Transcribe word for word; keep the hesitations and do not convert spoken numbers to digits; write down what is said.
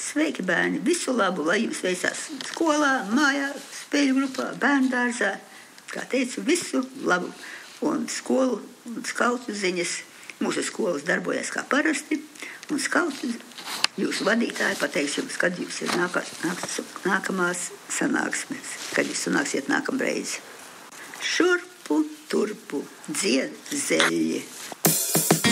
Sveiki, bērni! Visu labu, lai jums veicās skolā, mājā, spēļu grupā, bērndārzā. Kā teicu, visu labu! Un skolu un skautu ziņas. Mūsu skolas darbojas kā parasti, un skautu jūsu vadītāji pateiks jums, kad jūs ir nākā, nāks, nākamās sanāksmes, kad jūs sanāksiet nākamreiz. Šurpu, turpu, dzied zeļi.